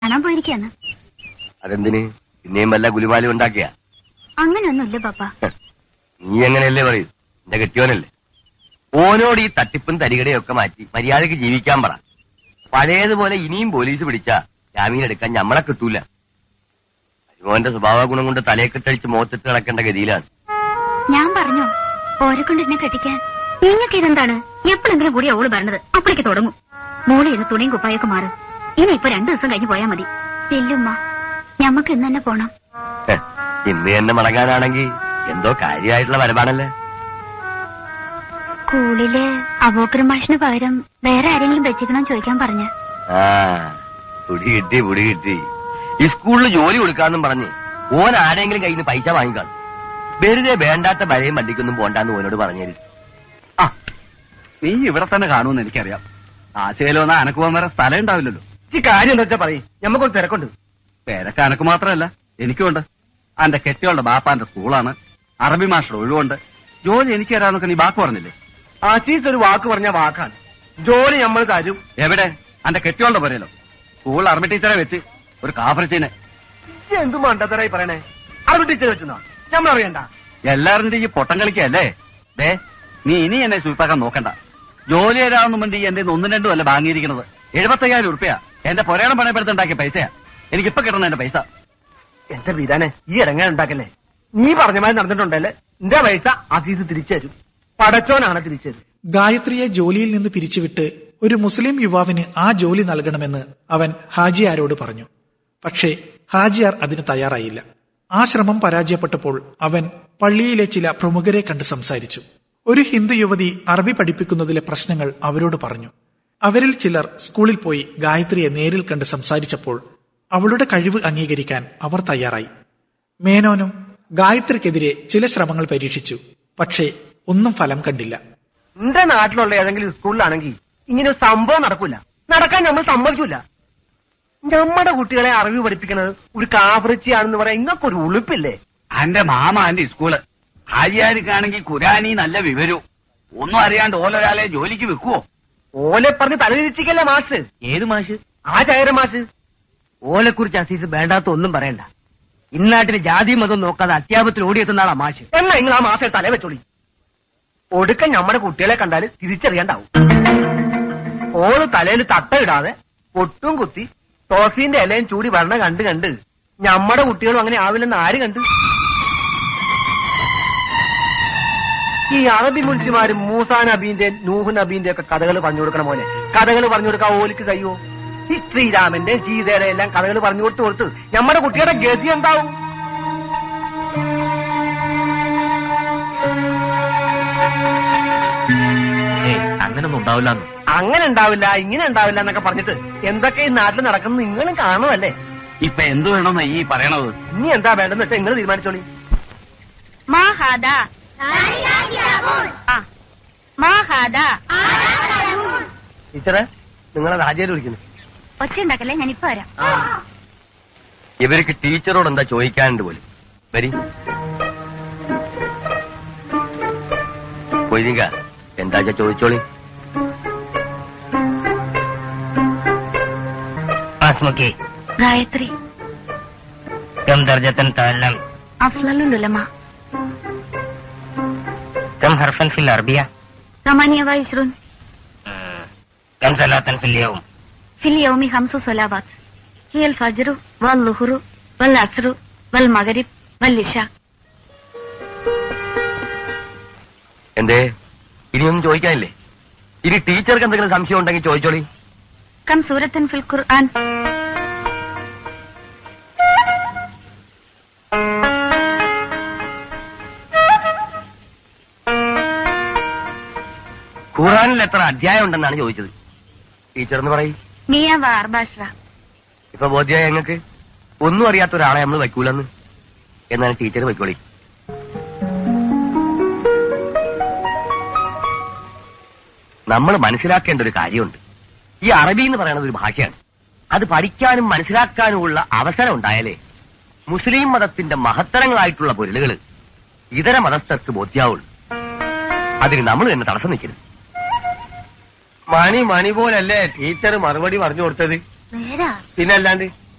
കാണാൻ പോയിരിക്കാന്ന്. അതെന്തിന്? പിന്നെയും വല്ല ഗുലുമാലും ഉണ്ടാക്കിയ? അങ്ങനെയൊന്നുമില്ല പാപ്പ. നീ എങ്ങനെയല്ലേ പറയൂ? എന്റെ കെട്ടിയോനല്ലേ. ഓനോട് ഈ തട്ടിപ്പും തരികടയൊക്കെ മാറ്റി മര്യാദക്ക് ജീവിക്കാൻ പറ. പഴയതുപോലെ ഇനിയും പോലീസ് പിടിച്ചാ ജാമീൻ എടുക്കാൻ ഞമ്മളെ കിട്ടൂല. അരിമോന്റെ സ്വഭാവ ഗുണം കൊണ്ട് തലയെക്കെട്ടടിച്ച് മുഖത്തിട്ട് കിടക്കേണ്ട ഗതിയിലാണ്. ഞാൻ പറഞ്ഞോ ഓരെ കൊണ്ട് എന്നെ കെട്ടിക്കാൻ? നിങ്ങൾക്ക് ഇതെന്താണ്? എപ്പോഴെങ്കിലും കൂടി അവള് പറഞ്ഞത് അപ്പോഴേക്ക് തുടങ്ങും. മോളെ ഇന്ന് തുണിയും കുപ്പായൊക്കെ മാറും. ഇനി ഇപ്പൊ 2 ദിവസം കഴിഞ്ഞ് പോയാ മതി. ഇല്ലുമ്മ, ഞമ്മക്ക് ഇന്ന് തന്നെ പോണം. ഇന്ന് തന്നെ മടങ്ങാനാണെങ്കിൽ എന്തോ കാര്യമായിട്ടുള്ള വരവാണല്ലേ. സ്കൂളില് അബൂക്കർ മാഷിന് പകരം വേറെ ആരെങ്കിലും വെച്ചിക്കണം ചോദിക്കാൻ പറഞ്ഞ. ആ പുടി കിട്ടി. ഈ സ്കൂളിൽ ജോലി കൊടുക്കാന്നും പറഞ്ഞ് ഓൻ ആരെങ്കിലും കയ്യിൽ നിന്ന് പൈസ വാങ്ങിക്കാണും. വെറുതെ വേണ്ടാത്ത ഭയം വണ്ടിക്കൊന്നും പോണ്ടാന്ന് ഓനോട് പറഞ്ഞു. ആ നീ ഇവിടെ തന്നെ കാണുമെന്ന് എനിക്കറിയാം. ആശയിലൊന്നും അനക്ക് പോകാൻ വേറെ സ്ഥലം ഉണ്ടാവില്ലല്ലോ. ഈ കാര്യം എന്താ വെച്ചാ പറയും. ഞമ്മക്കൊരു തിരക്കുണ്ട്. പേരൊക്കെ അനക്ക് മാത്രമല്ല എനിക്കുണ്ട്. അന്റെ കെട്ടിയോളുടെ ബാപ്പാന്റെ സ്കൂളാണ്. അറബി മാഷയുടെ ഒഴിവുണ്ട്. ജോലി എനിക്ക് തരാന്നൊക്കെ നീ വാക്ക് പറഞ്ഞില്ലേ? ആസീസ് ഒരു വാക്ക് പറഞ്ഞ വാക്കാണ്. ജോലി നമ്മൾ തരും. എവിടെ? അന്റെ കെട്ടിയോളുടെ പറയലോ. സ്കൂൾ അറബി ടീച്ചറെ വെച്ച് ഒരു കാഫറിച്ചീനെ. എന്തു മണ്ടത്തരായി പറയണേ? അറബി ടീച്ചർ വെച്ചോ? നമ്മളറിയണ്ട. എല്ലാവരും ഈ പൊട്ടം കളിക്കല്ലേ? ദേ നീ ഇനി എന്നെ സൂപ്പാക്കാൻ നോക്കണ്ട. ജോലി തരാമെന്ന് വേണ്ടി എന്റെ 1-2 അല്ല വാങ്ങിയിരിക്കുന്നത്. 75,000 ഉറുപ്പ്യ എന്റെ പൊരേണം പണയപ്പെടുത്തുണ്ടാക്കിയ പൈസയാ. എനിക്കിപ്പൊ കിട്ടണം എന്റെ പൈസ. എന്റെ വീരാനെ ഈ ഇറങ്ങാൻ ഉണ്ടാക്കല്ലേ. നീ പറഞ്ഞ മാതിരി നടന്നിട്ടുണ്ടല്ലേ? എന്റെ പൈസ ആസീസ് തിരിച്ചു തരും. പടച്ചോനാണ് തിരിച്ചു തരും. ഗായത്രിയെ ജോലിയിൽ നിന്ന് പിരിച്ചുവിട്ട് ഒരു മുസ്ലിം യുവാവിന് ആ ജോലി നൽകണമെന്ന് അവൻ ഹാജിയാരോട് പറഞ്ഞു. പക്ഷേ ഹാജിയാർ അതിന് തയ്യാറായില്ല. ആ ശ്രമം പരാജയപ്പെട്ടപ്പോൾ അവൻ പള്ളിയിലെ ചില പ്രമുഖരെ കണ്ട് സംസാരിച്ചു. ഒരു ഹിന്ദു യുവതി അറബി പഠിപ്പിക്കുന്നതിലെ പ്രശ്നങ്ങൾ അവരോട് പറഞ്ഞു. അവരിൽ ചിലർ സ്കൂളിൽ പോയി ഗായത്രിയെ നേരിൽ കണ്ട് സംസാരിച്ചപ്പോൾ അവളുടെ കഴിവ് അംഗീകരിക്കാൻ അവർ തയ്യാറായി. മേനോനും ഗായത്രിക്കെതിരെ ചില ശ്രമങ്ങൾ പരീക്ഷിച്ചു. പക്ഷേ ഒന്നും ഫലം കണ്ടില്ല. എന്റെ നാട്ടിലുള്ള ഏതെങ്കിലും സ്കൂളിലാണെങ്കിൽ ഇങ്ങനെ ഒരു സംഭവം നടക്കൂല. നടക്കാൻ നമ്മൾ സമ്മതിക്കൂല. നമ്മുടെ കുട്ടികളെ അറബി പഠിപ്പിക്കുന്നത് ഒരു കാഫറിച്ചിയാണെന്ന് പറയാൻ ഇങ്ങക്കൊരു ഉളുപ്പില്ലേ? അന്റെ മാമ എന്റെ സ്കൂള്. ഹാജിയാർക്കാണെങ്കിൽ ഖുരാനി നല്ല വിവരവും ഒന്നും അറിയാണ്ട് ഓലൊരാളെ ജോലിക്ക് വെക്കുവോ? ഓലെ പറഞ്ഞ് തലതിരിച്ചിക്കല്ലേ മാഷ്. ഏത് മാഷ്? ആ ചായര മാഷ്. ഓലെ കുറിച്ച് അസീസ് വേണ്ടാത്ത ഒന്നും പറയണ്ട. ഇന്നാട്ടിന് ജാതി മതം നോക്കാതെ അത്യാപത്തിൽ ഓടിയെത്തുന്ന ആളാ മാഷ്. എന്നാ നിങ്ങൾ ആ മാഷെ തല വെച്ചോളി. ഒടുക്കം നമ്മുടെ കുട്ടികളെ കണ്ടാൽ തിരിച്ചറിയാണ്ടാവും. ഓള് തലയിൽ തട്ടയിടാതെ പൊട്ടും കുത്തി തോസീന്റെ ഇലയും ചൂടി വരണ കണ്ട് നമ്മുടെ കുട്ടികളും അങ്ങനെ ആവില്ലെന്ന് ആര് കണ്ട്? ഈ അറബി മുൻഷിമാരും മൂസാ നബീന്റെ നൂഹ് നബീന്റെ ഒക്കെ കഥകൾ പറഞ്ഞു കൊടുക്കണ പോലെ കഥകൾ പറഞ്ഞു കൊടുക്കാൻ ഓലിക്ക് കഴിയോ? ഈ ശ്രീരാമന്റെ സീതയുടെ എല്ലാം കഥകൾ പറഞ്ഞു കൊടുത്ത് നമ്മുടെ കുട്ടികളുടെ ഗതി എന്താവും? അങ്ങനൊന്നും ഉണ്ടാവില്ല. അങ്ങനെ ഉണ്ടാവില്ല, ഇങ്ങനെ ഉണ്ടാവില്ല എന്നൊക്കെ പറഞ്ഞിട്ട് എന്തൊക്കെ ഈ നാട്ടിൽ നടക്കുന്നത് നിങ്ങളും കാണുമല്ലേ? ഇപ്പൊ എന്ത് വേണമെന്നാ ഈ പറയണത്? ഇനി എന്താ വേണ്ടെന്ന് വെച്ചാൽ നിങ്ങൾ തീരുമാനിച്ചോളി. ടീച്ചറെ നിങ്ങളെ രാജേര് വിളിക്കുന്നു. ഒച്ച ഉണ്ടാക്കല്ലേ, ഞാനിപ്പോ വരാം. ഇവർക്ക് ടീച്ചറോട് എന്താ ചോദിക്കാനുണ്ട് പോലും. വരി പോയിക്ക, എന്താ ചോദിച്ചോളി. ഗായത്രി كم درجة تعلم؟ അഫ്ളലുൽ ഉലമ. كم حرفا في العربية؟ 28. كم صلاة في اليوم؟ في اليوم 5 صلوات هي الفجر والظهر والعصر والمغرب والعشاء. എന്തേ ഇനിയൊന്നും ചോദിക്കാനില്ലേ? ഇനി ടീച്ചർക്ക് എന്തെങ്കിലും സംശയം ഉണ്ടെങ്കിൽ ചോദിച്ചോളി. كم سورة في القرآن؟ ഖുർആനിൽ എത്ര അധ്യായം ഉണ്ടെന്നാണ് ചോദിച്ചത്. ടീച്ചർ എന്ന് പറയും. 114. ഇപ്പൊ ബോധ്യായ ഞങ്ങൾക്ക് ഒന്നും അറിയാത്ത ഒരാളെ നമ്മൾ വയ്ക്കൂലെന്ന്. എന്നാണ് ടീച്ചർ വയ്ക്കോളി. നമ്മൾ മനസ്സിലാക്കേണ്ട ഒരു കാര്യമുണ്ട്. ഈ അറബി എന്ന് പറയുന്നത് ഒരു ഭാഷയാണ്. അത് പഠിക്കാനും മനസ്സിലാക്കാനുമുള്ള അവസരം ഉണ്ടായാലേ മുസ്ലിം മതത്തിന്റെ മഹത്തരങ്ങളായിട്ടുള്ള പൊരുളുകൾ ഇതര മതസ്ഥർക്ക് ബോധ്യാവുള്ളൂ. അതിന് നമ്മൾ തന്നെ തടസ്സം നിൽക്കരുത്. മണി പോലല്ലേ ടീച്ചർ മറുപടി പറഞ്ഞു കൊടുത്തത്? നേരാ. പിന്നല്ലാണ്ട്